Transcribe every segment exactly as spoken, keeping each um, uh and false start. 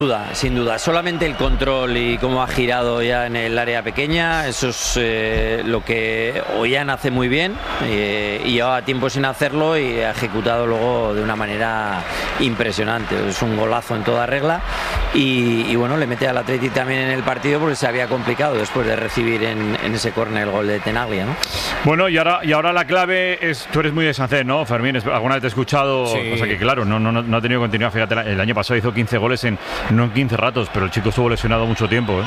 duda, sin duda, solamente el control y cómo ha girado ya en el área pequeña, eso es eh, lo que Ollán hace muy bien eh, y llevaba tiempo sin hacerlo y ha ejecutado luego de una manera impresionante. Es un golazo en toda regla y, y bueno, le mete al Athletic también en el partido porque se había complicado después de recibir en, en ese córner el gol de Tenaglia, ¿no? Bueno, y ahora, y ahora la clave es, tú eres muy de Sancet, ¿no, Fermín? Alguna vez te he escuchado, sí. O sea que claro, no, no, no ha tenido continuidad. Fíjate, el año pasado hizo quince goles en no en quince ratos, pero el chico estuvo lesionado mucho tiempo, ¿eh?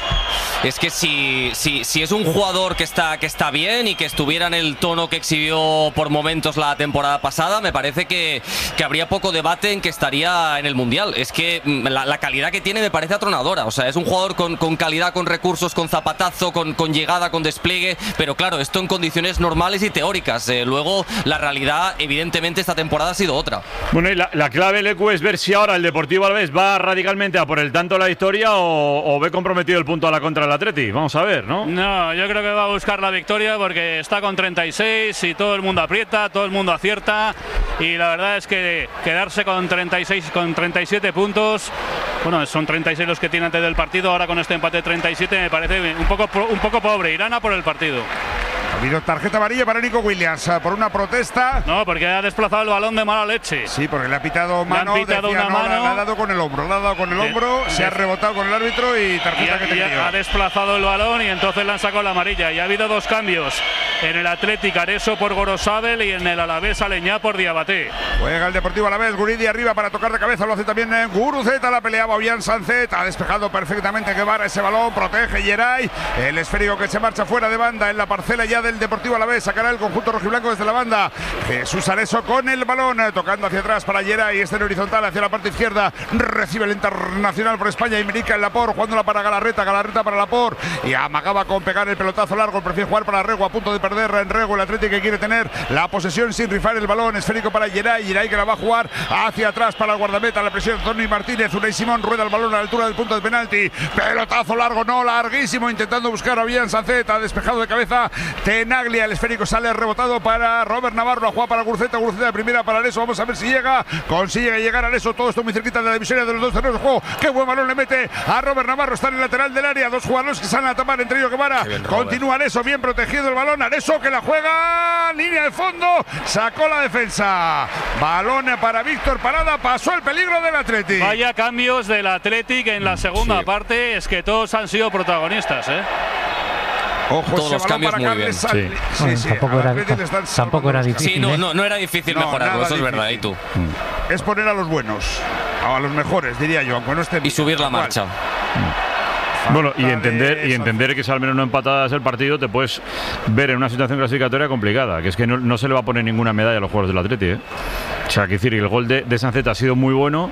Es que si, si, si es un jugador que está, que está bien y que estuviera en el tono que exhibió por momentos la temporada pasada, me parece que, que habría poco debate en que estaría en el Mundial. Es que la, la calidad que tiene me parece atronadora. O sea, es un jugador con, con calidad, con recursos, con zapatazo, con, con llegada, con despliegue. Pero claro, esto en condiciones normales y teóricas. Eh, luego, la realidad, evidentemente, esta temporada ha sido otra. Bueno, y la, la clave, Lecu, es ver si ahora el Deportivo Alavés va radicalmente a por el tanto la victoria o, o ve comprometido el punto a la contra del Atleti. Vamos a ver, ¿no? No, yo creo que va a buscar la victoria porque está con treinta y seis y todo el mundo aprieta, todo el mundo acierta y la verdad es que quedarse con treinta y seis, con treinta y siete puntos, bueno, son treinta y seis los que tiene antes del partido, ahora con este empate de treinta y siete me parece un poco, un poco pobre. Irán a por el partido. Ha habido tarjeta amarilla para Nico Williams por una protesta. No, porque ha desplazado el balón de mala leche. Sí, porque le ha pitado mano. Le han pitado decía, una no, mano. Le ha dado con el hombro, le ha dado con el hombro, sí. Se ha rebotado con el árbitro y tarjeta y, que te y ha desplazado el balón y entonces le han sacado la amarilla. Y ha habido dos cambios. En el Athletic, Areso por Gorosabel y en el Alavés, Aleñá por Diabaté. Juega el Deportivo Alavés, Guridi arriba para tocar de cabeza, lo hace también Guruceta, la peleaba Ollán Sancet, ha despejado perfectamente Guevara ese balón, protege Geray, el esférico que se marcha fuera de banda en la parcela ya del Deportivo Alavés, sacará el conjunto rojiblanco desde la banda. Jesús Areso con el balón, tocando hacia atrás para Geray, este en horizontal hacia la parte izquierda, recibe el internacional por España, Imerica en Lapor, jugándola para Galarreta, Galarreta para Lapor, y amagaba con pegar el pelotazo largo, prefiere jugar para Rego, a punto de perder en Rego, el Atlético que quiere tener la posesión sin rifar el balón, esférico para Geray, Geray que la va a jugar hacia atrás para el guardameta, la presión Tony Martínez, Unai Simón rueda el balón a la altura del punto de penalti, pelotazo largo, no, larguísimo, intentando buscar a Ollán Sancet, ha despejado de cabeza Tenaglia, el esférico sale rebotado para Robert Navarro, la juega para Guruceta, Guruceta de primera para Areso, vamos a ver si llega, consigue llegar a Areso, todo esto muy cerquita de la divisoria de los dos terrenos de juego, qué buen balón le mete a Robert Navarro, está en el lateral del área, dos jugadores que salen a tapar, entre ellos Guevara, continúa Areso, bien protegido el balón, Areso que la juega, línea de fondo, sacó la defensa, balón para Víctor Parada, pasó el peligro del Athletic. Vaya cambios del Athletic en la segunda sí. parte, es que todos han sido protagonistas, ¿eh? Ojo, todos los cambios muy bien. Sí. Sí, bueno, sí, tampoco, era, tampoco era difícil. Sí, no, ¿eh? no, no era difícil no, mejorarlo, eso es difícil. verdad. ¿Y tú? Es poner a los buenos, a los mejores, diría yo, aunque no esté. Y subir la marcha. Bueno, y entender, y entender que si al menos no empatadas el partido te puedes ver en una situación clasificatoria complicada, que es que no, no se le va a poner ninguna medalla a los jugadores del Atleti, ¿eh? O sea, que decir, el gol de, de Sancet ha sido muy bueno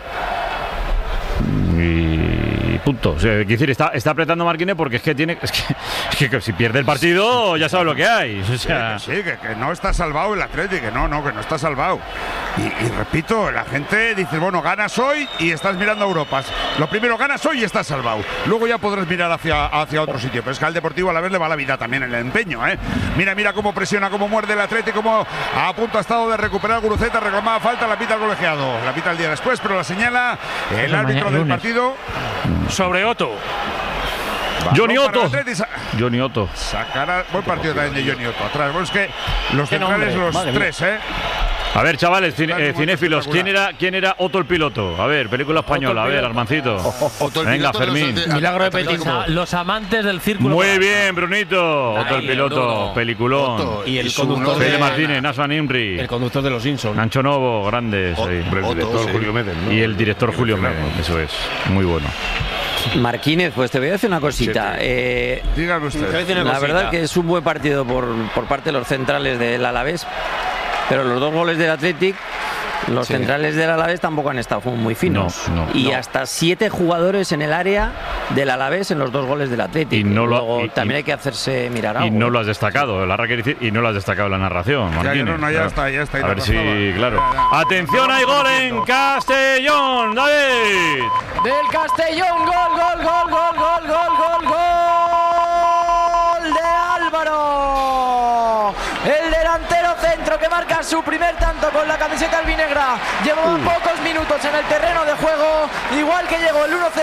y punto. O sea, decir, está, está apretando Marquine porque es que tiene es que, es que si pierde el partido ya sabe lo que hay. O sea, sí, que, sí que, que no está salvado el Atlético, que no, no, que no está salvado. Y, y repito, la gente dice, bueno, ganas hoy y estás mirando a Europa. Lo primero, ganas hoy y estás salvado. Luego ya podrás mirar hacia, hacia otro sitio. Pero es que al Deportivo a la vez le va la vida también en el empeño, ¿eh? Mira, mira cómo presiona, cómo muerde el Atlético, cómo a punto ha estado de recuperar Guruceta, reclamaba falta, la pita el colegiado. La pita el día después, pero la señala el árbitro del partido sobre Otto. Johnny Otto. Johnny Otto. Sacará buen partido también de Johnny Otto. Atrás, bueno, es que los centrales, los Madre tres, mía. ¿eh? A ver, chavales, cine, eh, cinéfilos, ¿quién era, ¿quién era Otto el piloto? A ver, película española, a ver, Armancito. Otto el Venga, piloto, Fermín. Los, Milagro de Petit. los, los amantes del círculo. Muy bien, Brunito. Otto el piloto, no, no. peliculón. Otto, y el y conductor Fede de Martínez, Nasban Imri. El conductor de los Simpsons. Nacho Novo, grandes. Otto, sí. Otto, el director sí. Julio Meden, ¿no? Y el director Julio Meden, eso es. Muy bueno. Marquínez, pues te voy a decir una cosita. Eh, Dígame usted. la verdad que es un buen partido por, por parte de los centrales del Alavés, pero los dos goles del Athletic, los sí. centrales del Alavés tampoco han estado muy finos. No, no, y no. hasta siete jugadores en el área del Alavés en los dos goles del Athletic. Y no lo, Luego y, también y, hay que hacerse mirar algo. Y no lo has destacado, la y no lo has destacado en la narración, Martínez. Ya, no, no, ya claro. está, ya está. A ver si, claro. Atención, hay gol en Castellón, David. Del Castellón, gol, gol, gol, gol, gol, gol, gol, gol de Álvaro. El delantero centro que marcar su primer tanto con la camiseta albinegra. Llevaba uh. pocos minutos en el terreno de juego, igual que llegó el uno cero